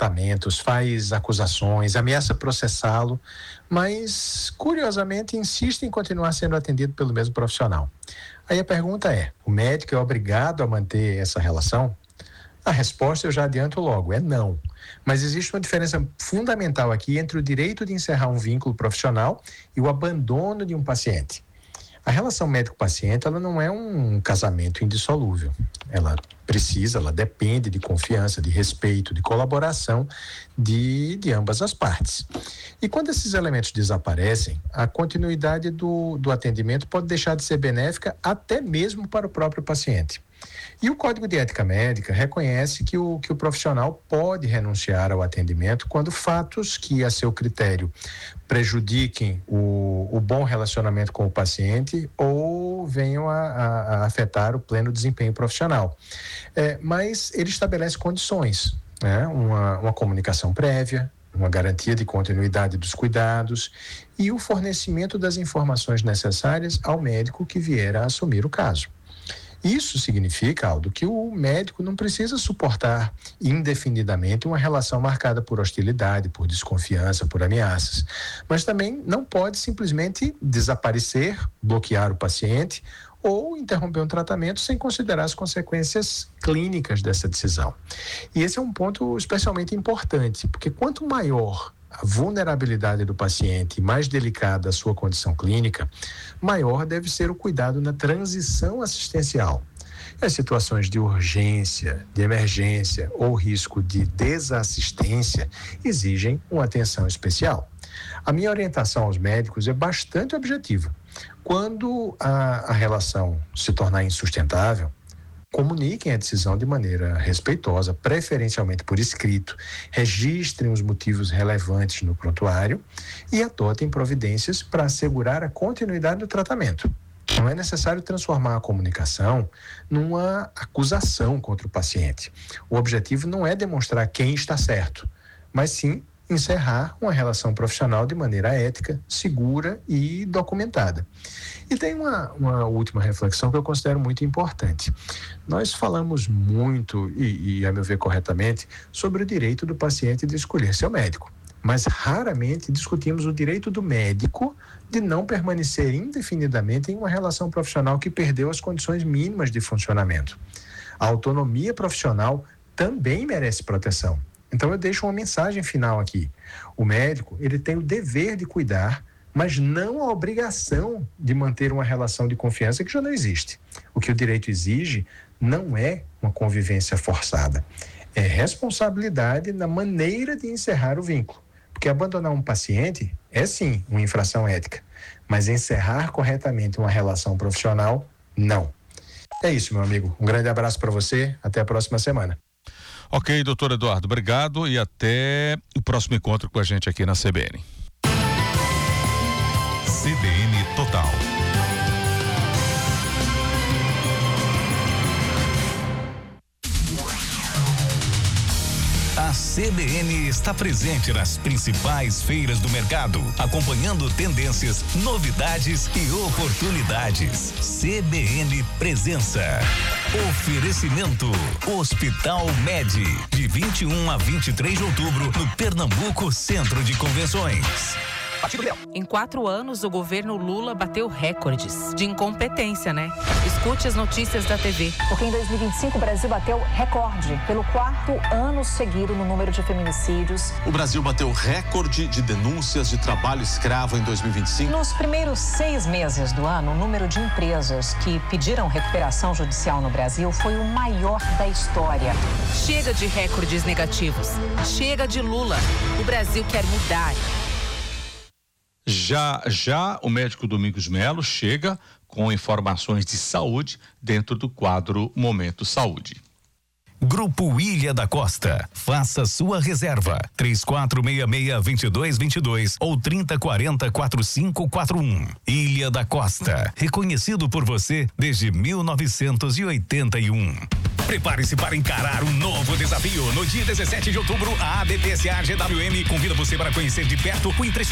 apontamentos, faz acusações, ameaça processá-lo, mas, curiosamente, insiste em continuar sendo atendido pelo mesmo profissional. Aí a pergunta é: o médico é obrigado a manter essa relação? A resposta eu já adianto logo, é não. Mas existe uma diferença fundamental aqui entre o direito de encerrar um vínculo profissional e o abandono de um paciente. A relação médico-paciente, ela não é um casamento indissolúvel. Ela depende de confiança, de respeito, de colaboração de ambas as partes. E quando esses elementos desaparecem, a continuidade do atendimento pode deixar de ser benéfica até mesmo para o próprio paciente. E o Código de Ética Médica reconhece que o profissional pode renunciar ao atendimento quando fatos que, a seu critério, prejudiquem o bom relacionamento com o paciente ou venham a afetar o pleno desempenho profissional. Mas ele estabelece condições, né? Uma comunicação prévia, uma garantia de continuidade dos cuidados e o fornecimento das informações necessárias ao médico que vier a assumir o caso. Isso significa, Aldo, que o médico não precisa suportar indefinidamente uma relação marcada por hostilidade, por desconfiança, por ameaças, mas também não pode simplesmente desaparecer, bloquear o paciente ou interromper um tratamento sem considerar as consequências clínicas dessa decisão. E esse é um ponto especialmente importante, porque quanto maior a vulnerabilidade do paciente, mais delicada a sua condição clínica, maior deve ser o cuidado na transição assistencial. As situações de urgência, de emergência ou risco de desassistência exigem uma atenção especial. A minha orientação aos médicos é bastante objetiva. Quando a relação se tornar insustentável, comuniquem a decisão de maneira respeitosa, preferencialmente por escrito, registrem os motivos relevantes no prontuário e adotem providências para assegurar a continuidade do tratamento. Não é necessário transformar a comunicação numa acusação contra o paciente. O objetivo não é demonstrar quem está certo, mas sim encerrar uma relação profissional de maneira ética, segura e documentada. E tem uma última reflexão que eu considero muito importante. Nós falamos muito, e a meu ver corretamente, sobre o direito do paciente de escolher seu médico, mas raramente discutimos o direito do médico de não permanecer indefinidamente em uma relação profissional que perdeu as condições mínimas de funcionamento. A autonomia profissional também merece proteção. Então eu deixo uma mensagem final aqui. O médico, ele tem o dever de cuidar, mas não a obrigação de manter uma relação de confiança que já não existe. O que o direito exige não é uma convivência forçada, é responsabilidade na maneira de encerrar o vínculo. Porque abandonar um paciente é sim uma infração ética, mas encerrar corretamente uma relação profissional, não. É isso, meu amigo. Um grande abraço para você. Até a próxima semana. Ok, doutor Eduardo, obrigado e até o próximo encontro com a gente aqui na CBN. CBN Total. A CBN está presente nas principais feiras do mercado, acompanhando tendências, novidades e oportunidades. CBN Presença. Oferecimento Hospital Med, de 21 a 23 de outubro, no Pernambuco Centro de Convenções. Em 4 anos, o governo Lula bateu recordes de incompetência, né? Escute as notícias da TV. Porque em 2025 o Brasil bateu recorde pelo 4º ano seguido no número de feminicídios. O Brasil bateu recorde de denúncias de trabalho escravo em 2025. Nos primeiros 6 meses do ano, o número de empresas que pediram recuperação judicial no Brasil foi o maior da história. Chega de recordes negativos. Chega de Lula. O Brasil quer mudar. Já o médico Domingos Melo chega com informações de saúde dentro do quadro Momento Saúde. Grupo Ilha da Costa. Faça sua reserva. 3466-2222 ou 3040-4541. Ilha da Costa. Reconhecido por você desde 1981. Prepare-se para encarar um novo desafio. No dia 17 de outubro, a ABPSA GWM convida você para conhecer de perto o impressionante